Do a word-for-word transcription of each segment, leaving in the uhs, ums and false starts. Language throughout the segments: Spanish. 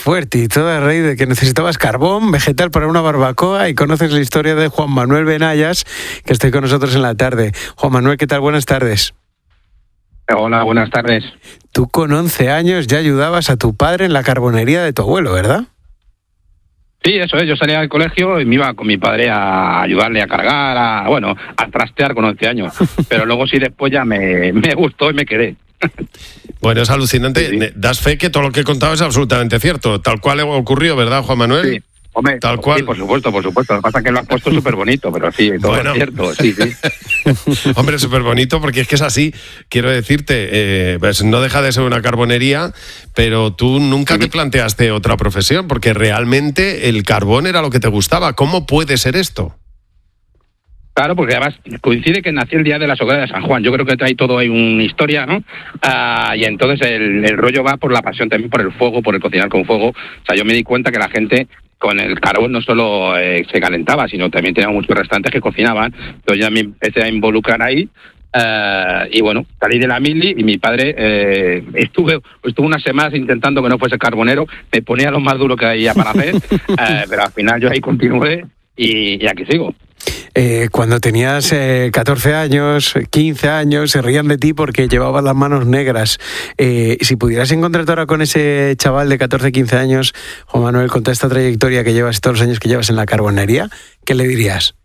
fuerte, y todo a raíz de que necesitabas carbón vegetal para una barbacoa, y conoces la historia de Juan Manuel Benayas, que está con nosotros en la tarde. Juan Manuel, ¿qué tal? Buenas tardes. Hola, buenas tardes. Tú con once años ya ayudabas a tu padre en la carbonería de tu abuelo, ¿verdad? Sí, eso es. Yo salía del colegio y me iba con mi padre a ayudarle a cargar, a, bueno, a trastear con once años. Pero luego sí, después ya me, me gustó y me quedé. Bueno, es alucinante. Sí, sí. Das fe que todo lo que he contado es absolutamente cierto. Tal cual ocurrió, ¿verdad, Juan Manuel? Sí. Hombre, Tal cual. Sí, por supuesto, por supuesto. Lo que pasa es que lo has puesto súper bonito, pero sí, todo Bueno. es cierto. Sí, sí. Hombre, súper bonito, porque es que es así. Quiero decirte, eh, pues no deja de ser una carbonería, pero tú nunca te planteaste otra profesión, porque realmente el carbón era lo que te gustaba. ¿Cómo puede ser esto? Claro, porque además coincide que nació el día de la hogueras de San Juan. Yo creo que hay todo ahí una historia, ¿no? Ah, y entonces el, el rollo va por la pasión, también por el fuego, por el cocinar con fuego. O sea, yo me di cuenta que la gente con el carbón no solo eh, se calentaba, sino también tenía muchos restantes que cocinaban. Entonces ya me empecé a involucrar ahí. Uh, y bueno, salí de la mili y mi padre eh, estuve estuve unas semanas intentando que no fuese carbonero, me ponía lo más duro que había para hacer, uh, pero al final yo ahí continué y, y aquí sigo. Eh, cuando tenías eh, catorce años, quince años, se reían de ti porque llevabas las manos negras. Eh, si pudieras encontrarte ahora con ese chaval de catorce, quince años, Juan Manuel, con toda esta trayectoria que llevas, todos los años que llevas en la carbonería, ¿qué le dirías?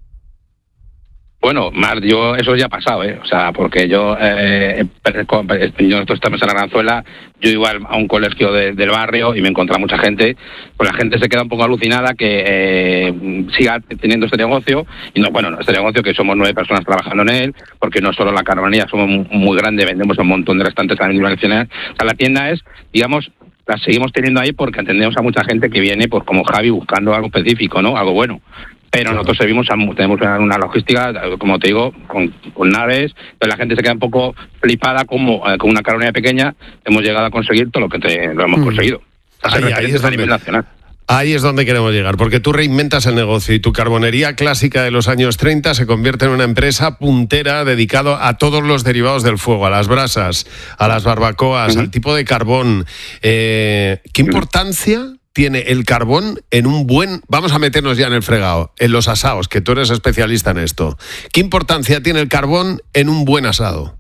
Bueno, Mar, yo eso ya ha pasado, ¿eh? O sea, porque yo, eh, nosotros estamos en Arganzuela, yo iba a un colegio de, del barrio y me encontraba mucha gente, pues la gente se queda un poco alucinada que eh, siga teniendo este negocio, y no, bueno, este negocio que somos nueve personas trabajando en él, porque no solo la carbonería, somos muy grandes, vendemos un montón de restaurantes a nivel nacional. O sea, la tienda es, digamos, la seguimos teniendo ahí porque atendemos a mucha gente que viene, pues como Javi, buscando algo específico, ¿no? Algo bueno. Pero nosotros servimos a, tenemos una logística, como te digo, con, con naves, entonces la gente se queda un poco flipada como eh, con una carbonería pequeña hemos llegado a conseguir todo lo que te, lo hemos conseguido. Ahí, ahí, es a nivel donde, nacional. ahí es donde queremos llegar, porque tú reinventas el negocio y tu carbonería clásica de los años treinta se convierte en una empresa puntera dedicado a todos los derivados del fuego, a las brasas, a las barbacoas, uh-huh. al tipo de carbón. Eh, ¿Qué importancia uh-huh. tiene el carbón en un buen... Vamos a meternos ya en el fregado, en los asados, que tú eres especialista en esto. ¿Qué importancia tiene el carbón en un buen asado?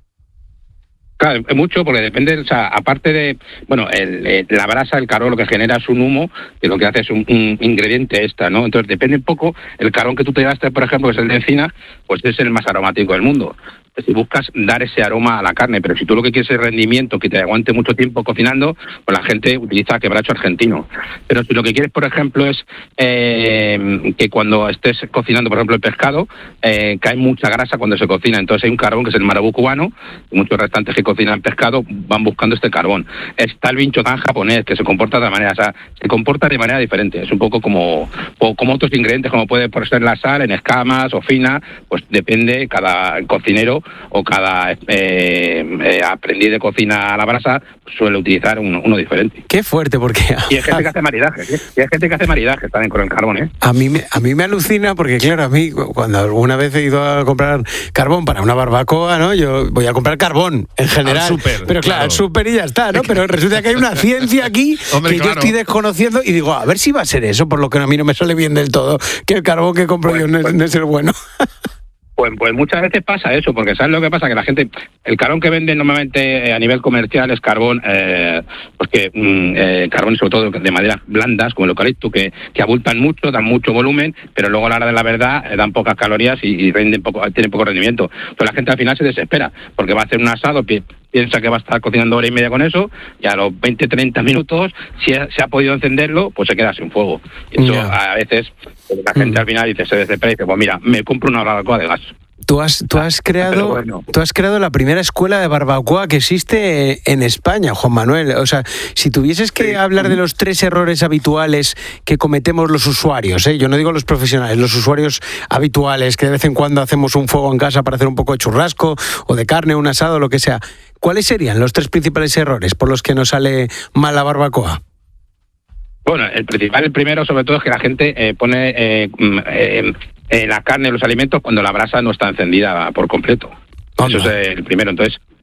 Claro, mucho, porque depende, o sea, aparte de, bueno, el, el, la brasa, el carbón, lo que genera es un humo, que lo que hace es un, un ingrediente extra, ¿no? Entonces depende un poco, el carbón que tú te llevaste, por ejemplo, que es el de encina, pues es el más aromático del mundo. Si buscas dar ese aroma a la carne, pero si tú lo que quieres es rendimiento, que te aguante mucho tiempo cocinando, pues la gente utiliza quebracho argentino. Pero si lo que quieres, por ejemplo, es eh, que cuando estés cocinando, por ejemplo, el pescado, eh, cae mucha grasa cuando se cocina. Entonces hay un carbón que es el marabú cubano, y muchos restantes que cocinan pescado van buscando este carbón. Está el binchotán japonés, que se comporta de otra manera, o sea, se comporta de manera diferente. Es un poco como, como otros ingredientes, como puede ser la sal, en escamas o fina, pues depende cada cocinero o cada eh, eh, aprendiz de cocina a la brasa suele utilizar uno, uno diferente. Qué fuerte, porque... Y hay gente que hace maridajes, ¿eh? Y hay gente que hace maridajes también con el carbón, ¿eh? A mí, me, a mí me alucina porque, claro, a mí cuando alguna vez he ido a comprar carbón para una barbacoa, ¿no? Yo voy a comprar carbón, en general. Al súper, pero claro, claro. al súper y ya está, ¿no? Pero resulta que hay una ciencia aquí Hombre, que claro. yo estoy desconociendo y digo, a ver si va a ser eso, por lo que a mí no me sale bien del todo, que el carbón que compro pues, yo no, pues, no es el bueno. Pues, pues muchas veces pasa eso, porque ¿sabes lo que pasa? Que la gente, el carbón que venden normalmente eh, a nivel comercial es carbón, eh, pues que mm, eh, carbón sobre todo de maderas blandas, como el eucalipto, que, que abultan mucho, dan mucho volumen, pero luego a la hora de la verdad eh, dan pocas calorías y, y rinden poco, tienen poco rendimiento. Entonces la gente al final se desespera, porque va a hacer un asado, pi- piensa que va a estar cocinando hora y media con eso, y a los veinte, treinta minutos, si ha, se ha podido encenderlo, pues se queda sin fuego. Y eso yeah. a veces la gente mm. al final dice, se desespera y dice, pues mira, me compro una barbacoa de gas. Tú has, tú has creado, bueno. tú has creado la primera escuela de barbacoa que existe en España, Juan Manuel. O sea, si tuvieses que sí. hablar de los tres errores habituales que cometemos los usuarios, ¿eh? Yo no digo los profesionales, los usuarios habituales, que de vez en cuando hacemos un fuego en casa para hacer un poco de churrasco o de carne, un asado, lo que sea. ¿Cuáles serían los tres principales errores por los que nos sale mal la barbacoa? Bueno, el principal, el primero sobre todo es que la gente eh, pone eh, eh, eh, la carne, los alimentos cuando la brasa no está encendida por completo. Onda. Eso es el primero. Entonces,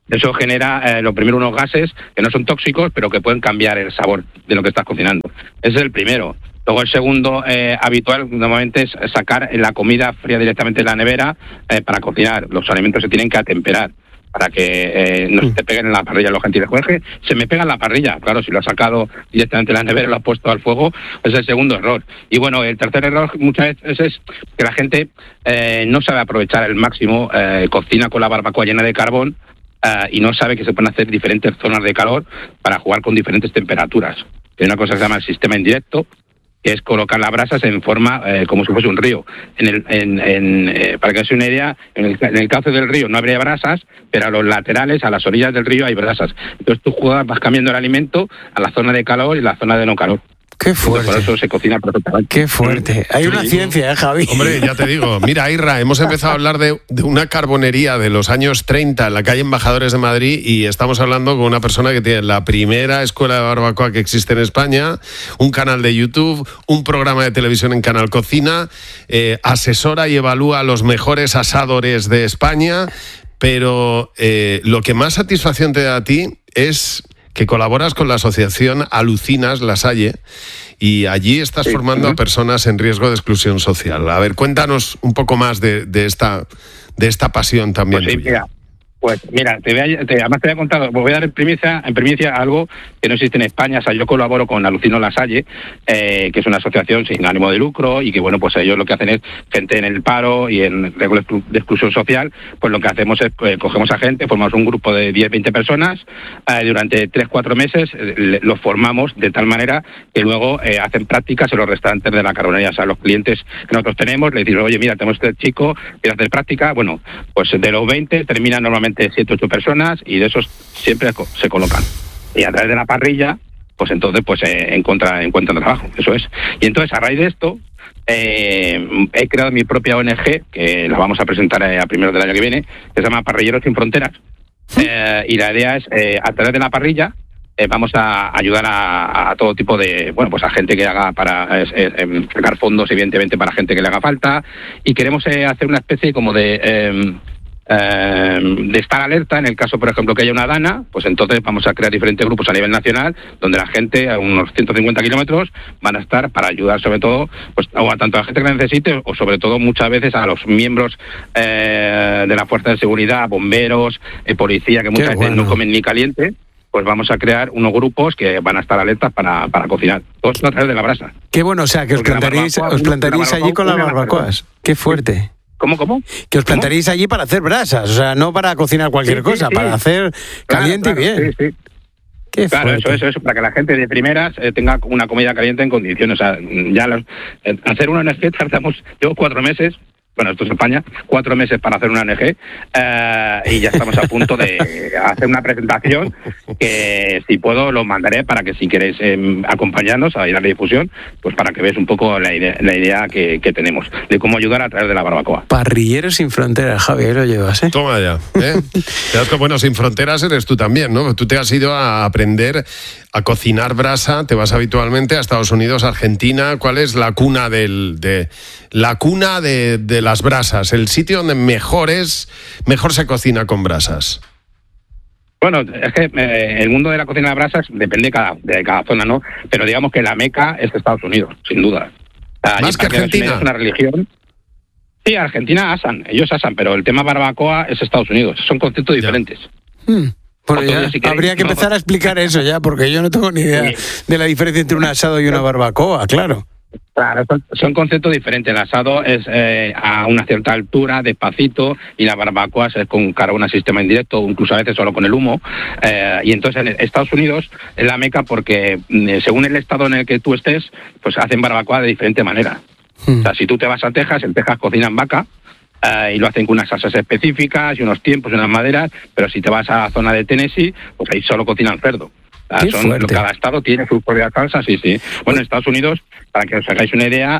Eso genera, eh, lo primero, unos gases que no son tóxicos, pero que pueden cambiar el sabor de lo que estás cocinando. Ese es el primero. Luego el segundo eh, habitual normalmente es sacar la comida fría directamente de la nevera eh, para cocinar. Los alimentos se tienen que atemperar para que eh, no se te peguen en la parrilla. Los gentiles, Jorge, se me pega en la parrilla. Claro, si lo has sacado directamente de la nevera y lo has puesto al fuego, es el segundo error. Y bueno, el tercer error muchas veces es que la gente eh, no sabe aprovechar al máximo, eh, cocina con la barbacoa llena de carbón eh, y no sabe que se pueden hacer diferentes zonas de calor para jugar con diferentes temperaturas. Hay una cosa que se llama el sistema indirecto, que es colocar las brasas en forma eh, como si fuese un río. En el, en, en, eh, para que os dé una idea, en el, en el cauce del río no habría brasas, pero a los laterales, a las orillas del río hay brasas. Entonces tú juegas, vas cambiando el alimento a la zona de calor y la zona de no calor. Qué fuerte. Por eso se cocina perfectamente. Qué fuerte. Hay una ciencia, ¿eh, Javi? Hombre, ya te digo. Mira, Irra, hemos empezado a hablar de, de una carbonería de los años treinta en la calle Embajadores de Madrid y estamos hablando con una persona que tiene la primera escuela de barbacoa que existe en España, un canal de YouTube, un programa de televisión en Canal Cocina, eh, asesora y evalúa a los mejores asadores de España, pero eh, lo que más satisfacción te da a ti es que colaboras con la asociación Alucinas, La Salle, y allí estás sí, formando uh-huh. a personas en riesgo de exclusión social. A ver, cuéntanos un poco más de, de esta de esta pasión también pues sí, tuya. Mira. Pues mira, te voy a, te, además te voy a contar, voy a dar en primicia, en primicia algo que no existe en España. O sea, yo colaboro con Alucino La Salle, eh, que es una asociación sin ánimo de lucro y que, bueno, pues ellos lo que hacen es gente en el paro y en riesgo de exclusión social. Pues lo que hacemos es, eh, cogemos a gente, formamos un grupo de diez, veinte personas, eh, durante tres, cuatro meses eh, los formamos de tal manera que luego eh, hacen prácticas en los restaurantes de la carbonería. O sea, los clientes que nosotros tenemos, les decimos, oye, mira, tenemos este chico, quiere hacer práctica. Bueno, pues de los veinte terminan normalmente siete ocho personas y de esos siempre se colocan. Y a través de la parrilla, pues entonces pues eh, encuentra, encuentran trabajo, eso es. Y entonces a raíz de esto, eh, he creado mi propia O N Ge, que la vamos a presentar eh, a primeros del año que viene, que se llama Parrilleros Sin Fronteras. Eh, y la idea es, eh, a través de la parrilla, Eh, vamos a ayudar a, a todo tipo de, bueno, pues a gente que haga para eh, eh, sacar fondos, evidentemente, para gente que le haga falta, y queremos eh, hacer una especie como de eh, eh, de estar alerta en el caso, por ejemplo, que haya una dana. Pues entonces vamos a crear diferentes grupos a nivel nacional, donde la gente a unos ciento cincuenta kilómetros van a estar para ayudar, sobre todo, pues o a tanto a la gente que la necesite, o sobre todo muchas veces a los miembros eh, de la fuerza de seguridad, bomberos, eh, policía, que muchas Qué veces bueno. no comen ni caliente. Pues vamos a crear unos grupos que van a estar alertas para, para cocinar. Todo esto a través de la brasa. Qué bueno, o sea, que os plantaréis, os plantaréis allí con las barbacoas. Qué fuerte. ¿Cómo, cómo? Que os plantaréis allí para hacer brasas, o sea, no para cocinar cualquier sí, cosa, sí, sí. para hacer caliente claro, claro, y bien. Sí, sí. Qué claro, fuerte. eso, eso, eso, para que la gente de primeras eh, tenga una comida caliente en condiciones. O sea, ya los, eh, hacer una O N Ge tardamos, llevo cuatro meses, bueno, esto es España, cuatro meses para hacer una O N Ge, eh, y ya estamos a punto de hacer una presentación que, si puedo, lo mandaré para que, si queréis eh, acompañarnos a ir a la difusión, pues para que veáis un poco la idea, la idea que, que tenemos de cómo ayudar a través de la barbacoa. Parrilleros Sin Fronteras, Javi, ahí lo llevas, ¿eh? Toma ya, ¿eh? Bueno, Sin Fronteras eres tú también, ¿no? Tú te has ido a aprender a cocinar brasa, te vas habitualmente a Estados Unidos, Argentina. ¿Cuál es la cuna del, de la cuna de, de las brasas? El sitio donde mejor es, mejor se cocina con brasas. Bueno, es que eh, el mundo de la cocina de brasas depende de cada, de cada zona, ¿no? Pero digamos que la meca es Estados Unidos, sin duda. Uh, Más que Argentina. Es una religión. Sí, Argentina asan, ellos asan, pero el tema barbacoa es Estados Unidos. Son conceptos diferentes. Hmm. Bueno, ya, si queréis, habría que no, empezar a explicar eso ya, porque yo no tengo ni idea sí. de la diferencia entre un asado y una barbacoa, claro. Claro, son, son conceptos diferentes. El asado es eh, a una cierta altura, despacito, y la barbacoa es con carbón a sistema indirecto, o incluso a veces solo con el humo. Eh, y entonces en Estados Unidos es la meca porque, eh, según el estado en el que tú estés, pues hacen barbacoa de diferente manera. Hmm. O sea, si tú te vas a Texas, en Texas cocinan vaca, Uh, y lo hacen con unas salsas específicas y unos tiempos y unas maderas, pero si te vas a la zona de Tennessee, pues ahí solo cocinan cerdo. Uh, son, cada estado tiene su propia salsa, sí, sí. Bueno, en Estados Unidos, para que os hagáis una idea,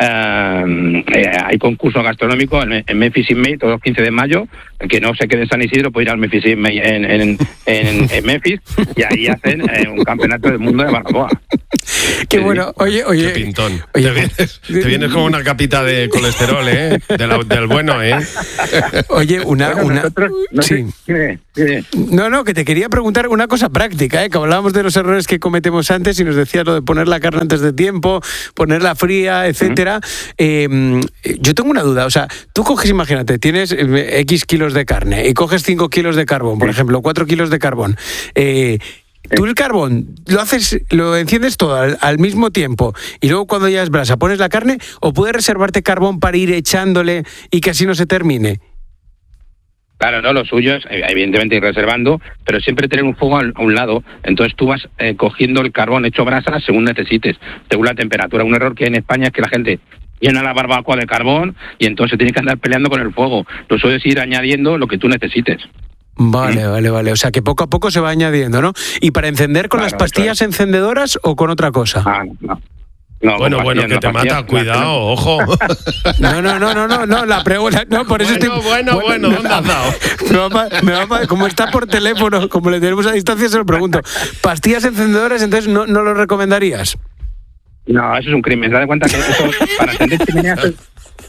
uh, eh, hay concurso gastronómico en, en Memphis in May, todos los quince de mayo. El que no se quede en San Isidro puede ir al Memphis in May en, en, en, en, en Memphis, y ahí hacen eh, un campeonato del mundo de barbacoa. Qué bueno. Oye, oye. Qué pintón. Oye, te, vienes, te vienes como una capita de colesterol, ¿eh? De la, del bueno, ¿eh? Oye, una... Bueno, una nosotros, no, sí. sé, sí, sí. No, no, que te quería preguntar una cosa práctica, ¿eh? Que hablábamos de los errores que cometemos antes y nos decías lo de poner la carne antes de tiempo, ponerla fría, etcétera. Uh-huh. Eh, yo tengo una duda, o sea, tú coges, imagínate, tienes X kilos de carne y coges cinco kilos de carbón, por sí. ejemplo, cuatro kilos de carbón. Eh, Tú el carbón lo haces, lo enciendes todo al, al mismo tiempo y luego cuando ya es brasa pones la carne, o puedes reservarte carbón para ir echándole y que así no se termine. Claro, no, lo suyo es evidentemente ir reservando, pero siempre tener un fuego a un lado. Entonces tú vas eh, cogiendo el carbón hecho brasa según necesites, según la temperatura. Un error que hay en España es que la gente llena la barbacoa de carbón y entonces tiene que andar peleando con el fuego. Lo suyo es ir añadiendo lo que tú necesites. Vale, ¿Mm? vale, vale. O sea que poco a poco se va añadiendo, ¿no? ¿Y para encender con claro, las pastillas es. encendedoras o con otra cosa? Ah, no. No, bueno, bueno, que te mata, cuidado, ojo. No, no, no, no, no, no, la pregunta, no, por eso bueno, estoy... Bueno, bueno, ¿dónde has dado? Me va pa, me va pa, como está por teléfono, como le tenemos a distancia, se lo pregunto. ¿Pastillas encendedoras, entonces, no, no lo recomendarías? No, eso es un crimen, te das cuenta que eso, para encender chimeneas... Es...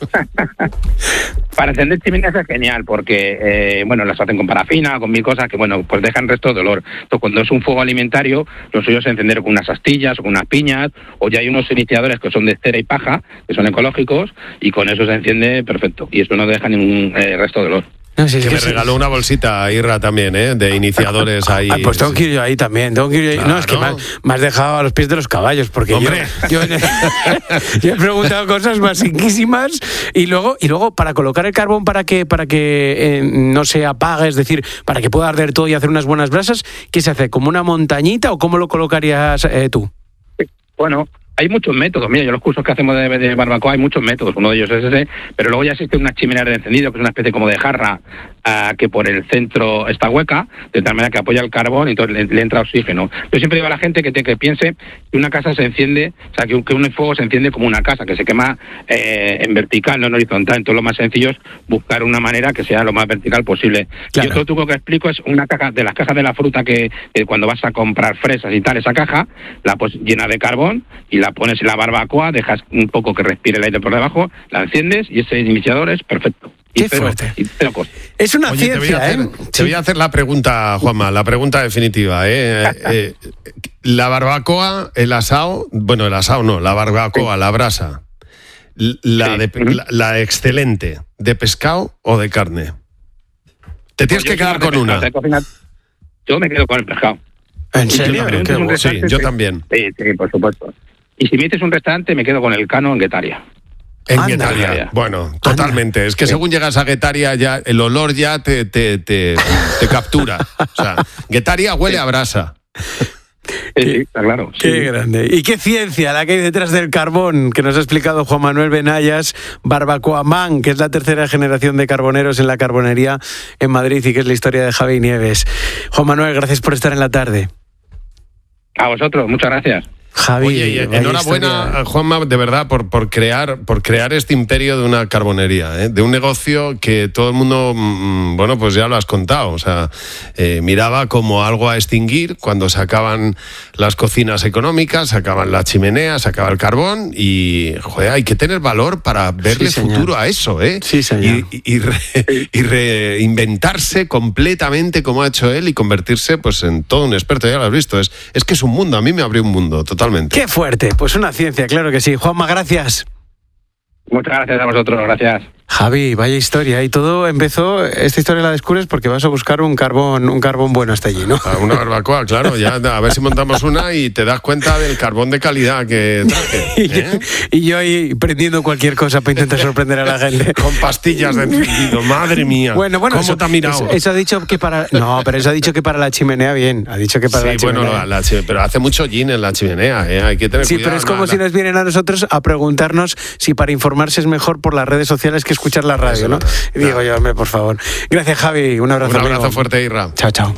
Para encender chimeneas es genial porque, eh, bueno, las hacen con parafina, con mil cosas que, bueno, pues dejan resto de olor. Entonces, cuando es un fuego alimentario, lo suyo es encender con unas astillas o con unas piñas, o ya hay unos iniciadores que son de cera y paja, que son ecológicos, y con eso se enciende perfecto. Y eso no deja ningún eh, resto de olor. No, sí, que sí, me sí. regaló una bolsita Irra también, ¿eh? De iniciadores ahí. Ah, pues tengo que ir yo ahí también. Tengo que ir yo ahí. Claro. No, es que me has, me has dejado a los pies de los caballos, porque Hombre. yo, yo, yo he preguntado cosas basiquísimas y luego, y luego para colocar el carbón para que, para que eh, no se apague, es decir, para que pueda arder todo y hacer unas buenas brasas, ¿qué se hace? ¿Como una montañita o cómo lo colocarías eh, tú? Bueno, hay muchos métodos. Mira, yo los cursos que hacemos de, de barbacoa hay muchos métodos. Uno de ellos es ese, pero luego ya existe una chimenea de encendido, que es una especie como de jarra uh, que por el centro está hueca, de tal manera que apoya el carbón y entonces le, le entra oxígeno. Yo siempre digo a la gente que, te, que piense que una casa se enciende, o sea, que un, que un fuego se enciende como una casa, que se quema eh, en vertical, no en horizontal. Entonces lo más sencillo es buscar una manera que sea lo más vertical posible. Claro. Y otro truco que explico es una caja, de las cajas de la fruta que, que cuando vas a comprar fresas y tal, esa caja la pues llena de carbón y la pones en la barbacoa, dejas un poco que respire el aire por debajo, la enciendes y ese iniciador es perfecto. Qué y cero, fuerte. Y cero coste. Es una Oye, ciencia, te voy a hacer, ¿eh? Te voy a hacer la pregunta, Juanma, la pregunta definitiva, ¿eh? eh la barbacoa, el asado, bueno, el asado no, la barbacoa, sí. la brasa, la, sí. de, la, la excelente, ¿de pescado o de carne? Te tienes pues que quedar con una. Pescado, yo me quedo con el pescado. ¿En serio? Qué, sí, yo también. Sí, sí, por supuesto. Y si me dices un restaurante, me quedo con el Cano en Guetaria. En Anda, Guetaria, bueno, totalmente. Anda. Es que sí. según llegas a Guetaria, ya el olor ya te, te, te, te captura. O sea, Guetaria huele a brasa. Sí, está claro. Qué sí. grande. Y qué ciencia la que hay detrás del carbón, que nos ha explicado Juan Manuel Benayas, Barbacoamán, que es la tercera generación de carboneros en la carbonería en Madrid y que es la historia de Javi Nieves. Juan Manuel, gracias por estar en la tarde. A vosotros, muchas gracias. Javi, Oye, y enhorabuena, historia. Juanma, de verdad, por, por, crear, por crear este imperio de una carbonería, ¿eh? De un negocio que todo el mundo, mmm, bueno, pues ya lo has contado, o sea, eh, miraba como algo a extinguir cuando se acaban las cocinas económicas, se acaban las chimeneas, se acaba el carbón y, joder, hay que tener valor para verle sí, futuro a eso, ¿eh? Sí, señor. Y, y, re, y reinventarse completamente como ha hecho él y convertirse, pues, en todo un experto, ya lo has visto, es, es que es un mundo, a mí me abrió un mundo, totalmente. ¡Qué fuerte! Pues una ciencia, claro que sí. Juanma, gracias. Muchas gracias a vosotros, gracias. Javi, vaya historia. Y todo empezó, esta historia la descubres porque vas a buscar un carbón un carbón bueno hasta allí, ¿no? Una barbacoa, claro. Ya, a ver si montamos una y te das cuenta del carbón de calidad que traje. ¿eh? Y yo ahí prendiendo cualquier cosa para intentar sorprender a la gente. Con pastillas de encendido, madre mía. Bueno, bueno, ¿cómo eso, te ha mirado? Eso, eso ha dicho que para... No, pero eso ha dicho que para la chimenea bien. Ha dicho que para sí, la chimenea. bueno, la, la, pero hace mucho gin en la chimenea, ¿eh? Hay que tener sí, cuidado. Sí, pero es como la, si la... nos vienen a nosotros a preguntarnos si para informarse es mejor por las redes sociales que escuchar la radio, eso, ¿no? Y digo yo, hombre, por favor. Gracias, Javi. Un abrazo. Un abrazo amigo. fuerte, Irra. Chao, chao.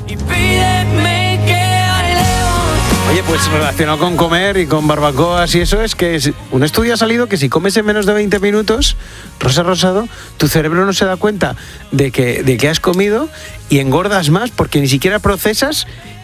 Oye, pues relacionado con comer y con barbacoas y eso es que es, un estudio ha salido que si comes en menos de veinte minutos, Rosa Rosado, tu cerebro no se da cuenta de que, de que has comido y engordas más porque ni siquiera procesas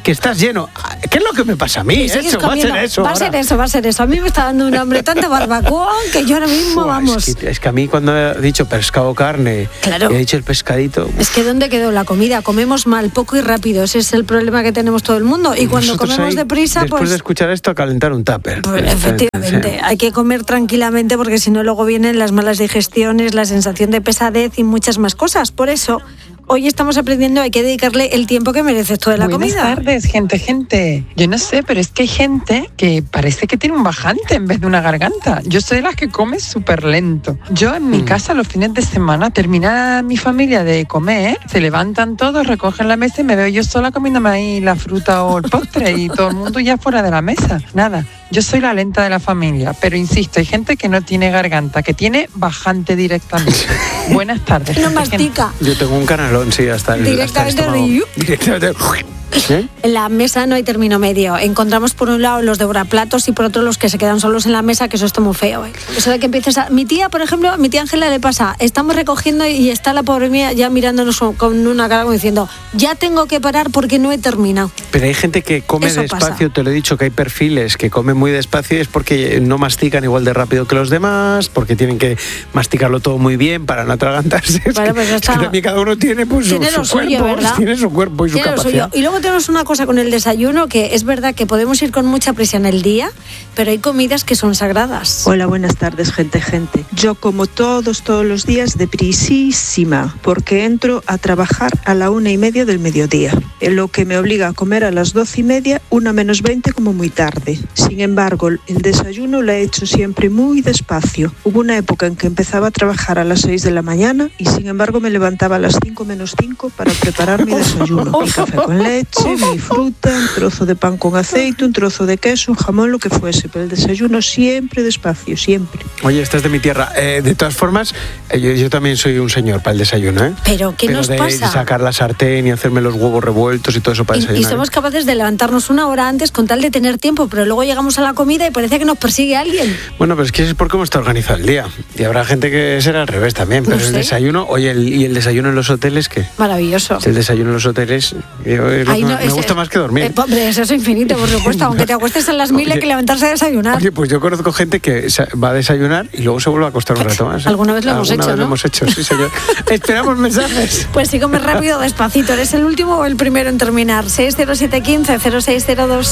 que estás lleno. ¿Qué es lo que me pasa a mí? Eso, va a ser eso. Va a ser eso, va a ser eso. A mí me está dando un hambre tanta barbacoa que yo ahora mismo, Uf, vamos. Es que, es que a mí cuando he dicho pescado o carne, claro. he dicho el pescadito. Uf. Es que ¿dónde quedó la comida? Comemos mal, poco y rápido. Ese es el problema que tenemos todo el mundo. Y cuando Nosotros comemos ahí, deprisa, después pues... Después de escuchar esto, a calentar un tupper. Pues, efectivamente. Sí. Hay que comer tranquilamente porque si no luego vienen las malas digestiones, la sensación de pesadez y muchas más cosas. Por eso... Hoy estamos aprendiendo, hay que dedicarle el tiempo que merece esto de la Buenas comida. Buenas tardes, gente, gente. Yo no sé, pero es que hay gente que parece que tiene un bajante en vez de una garganta. Yo soy de las que come súper lento. Yo en mi mm. casa los fines de semana termina mi familia de comer, se levantan todos, recogen la mesa y me veo yo sola comiéndome ahí la fruta o el postre y todo el mundo ya fuera de la mesa. Nada. Yo soy la lenta de la familia, pero insisto, hay gente que no tiene garganta, que tiene bajante directamente. Buenas tardes. No mastica. Yo tengo un canalón, sí, hasta el Directamente hasta el Directamente. ¿Eh? En la mesa no hay término medio. Encontramos por un lado los devoraplatos y por otro los que se quedan solos en la mesa, que eso está muy feo. ¿eh? Eso de que empieces a... Mi tía, por ejemplo, a mi tía Ángela le pasa, estamos recogiendo y está la pobre mía ya mirándonos con una cara como diciendo, ya tengo que parar porque no he terminado. Pero hay gente que come eso despacio, pasa. Te lo he dicho, que hay perfiles que comen muy despacio y es porque no mastican igual de rápido que los demás, porque tienen que masticarlo todo muy bien para no atragantarse. Bueno, pues es que también cada uno tiene, pues, tiene su, lo su suyo, cuerpo, ¿verdad? Tiene su cuerpo y su tiene capacidad. Y luego tenemos una cosa con el desayuno, que es verdad que podemos ir con mucha presión el día, pero hay comidas que son sagradas. Hola, buenas tardes, gente, gente. Yo como todos, todos los días deprisísima, porque entro a trabajar a la una y media del mediodía, lo que me obliga a comer a las doce y media, una menos veinte como muy tarde. Sin embargo, el desayuno lo he hecho siempre muy despacio. Hubo una época en que empezaba a trabajar a las seis de la mañana y sin embargo me levantaba a las cinco menos cinco para preparar mi desayuno. Mi café con leche, mi fruta, un trozo de pan con aceite, un trozo de queso, un jamón, lo que fuese, pero el desayuno siempre despacio, siempre. Oye, esta es de mi tierra. Eh, de todas formas, eh, yo, yo también soy un señor para el desayuno, ¿eh? ¿Pero qué pero nos de, pasa? De sacar la sartén y hacerme los huevos revueltos y todo eso para y, desayunar. Y somos capaces de levantarnos una hora antes con tal de tener tiempo, pero luego llegamos a la comida y parece que nos persigue alguien. Bueno, pero es que es por cómo está organizado el día. Y habrá gente que será al revés también, pero no sé. El desayuno, oye, el, ¿y el desayuno en los hoteles qué? Maravilloso. El desayuno en los hoteles, yo, es Ay, no, no, me es, gusta más que dormir. Eh, hombre, eso es infinito, por supuesto, aunque te acuestes a las mil hay que levantarse a desayunar. Oye, pues yo conozco gente que va a desayunar y luego se vuelve a acostar un rato más. ¿eh? Alguna vez lo hemos Alguna hecho, vez ¿no? lo hemos hecho, sí, señor. Esperamos mensajes. Pues si comes rápido, despacito. ¿Eres el último o el primero en terminar? seis cero siete uno cinco cero seis cero dos.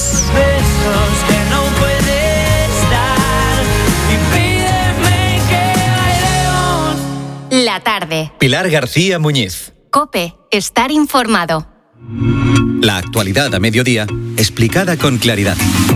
Besos que no puedes dar y pídeme que bailemos. La tarde. Pilar García Muñiz. COPE. Estar informado. La actualidad a mediodía, explicada con claridad.